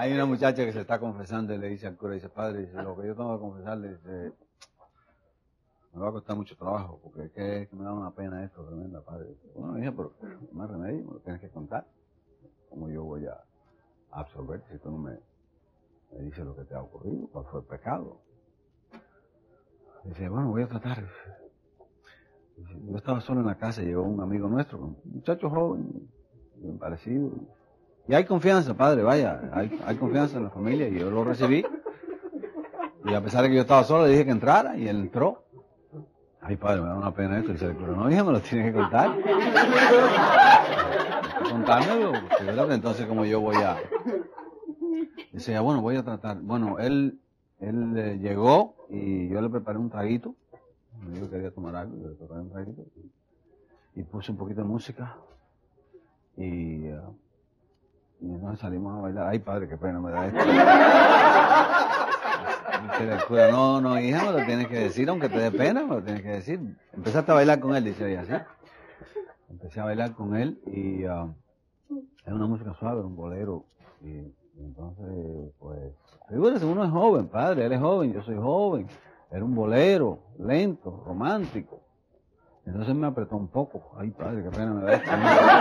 Hay una muchacha que se está confesando y le dice al cura, dice, padre, dice, lo que yo tengo que confesarle, dice, me va a costar mucho trabajo, porque es que me da una pena esto tremenda, padre. Dice, bueno, hija, pero no hay remedio, me lo tienes que contar. ¿Cómo yo voy a absorber si tú no me dices lo que te ha ocurrido? ¿Cuál fue el pecado? Dice, bueno, voy a tratar. Dice, yo estaba solo en la casa y llegó un amigo nuestro, un muchacho joven, bien parecido. Y hay confianza, padre, vaya, hay confianza en la familia y yo lo recibí. Y a pesar de que yo estaba solo, le dije que entrara y él entró. Ay, padre, me da una pena esto. Y dice, pero no, hija, me lo tienes que contar. Contármelo, porque ¿verdad? Entonces como yo voy a... Dice, ya, bueno, voy a tratar. Bueno, él llegó y yo le preparé un traguito. Me dijo que quería tomar algo, yo le preparé un traguito. Y puse un poquito de música. Y entonces salimos a bailar. Ay, padre, qué pena me da esto. Dice el cura, no, hija, me lo tienes que decir, aunque te dé pena, me lo tienes que decir. Empezaste a bailar con él, dice ella, ¿sí? Empecé a bailar con él y es una música suave, un bolero. Y entonces, pues, figúrese, uno es joven, padre, él es joven, yo soy joven. Era un bolero, lento, romántico. Entonces me apretó un poco. Ay, padre, qué pena me da esto.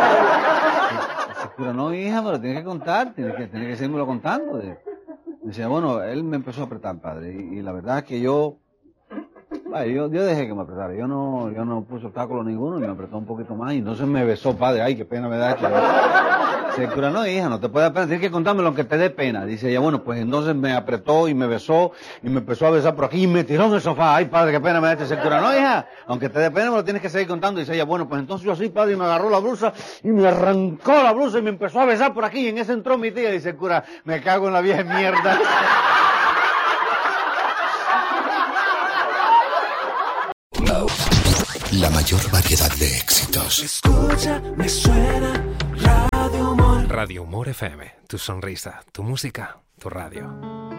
Pero no, hija, me lo tienes que contar, tienes que seguirme contando. Decía, bueno, él me empezó a apretar, padre, y la verdad es que yo dejé que me apretara, yo no puse obstáculo ninguno y me apretó un poquito más y entonces me besó, padre, ay, qué pena me da esto. Dice, cura, no, hija, no te puede dar pena, tienes que contármelo aunque te dé pena. Dice ella, bueno, pues entonces me apretó y me besó y me empezó a besar por aquí y me tiró en el sofá. Ay, padre, qué pena me da esto. Dice, cura, no, hija, aunque te dé pena me lo tienes que seguir contando. Dice ella, bueno, pues entonces yo así, padre, y me agarró la blusa y me arrancó la blusa y me empezó a besar por aquí y en ese entró mi tía. Dice, cura, me cago en la vieja mierda. La mayor variedad de éxitos. Escucha, me suena Radio Humor. Radio Humor FM, tu sonrisa, tu música, tu radio.